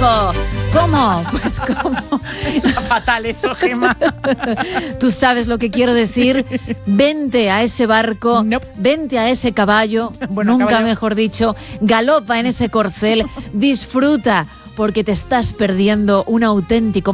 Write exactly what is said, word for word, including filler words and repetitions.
barco. ¿Cómo? Pues cómo. Suena fatal eso, Gemma. Tú sabes lo que quiero decir. Vente a ese barco, Nope. vente a ese caballo, Bueno, nunca caballo. mejor dicho, galopa en ese corcel, disfruta, porque te estás perdiendo un auténtico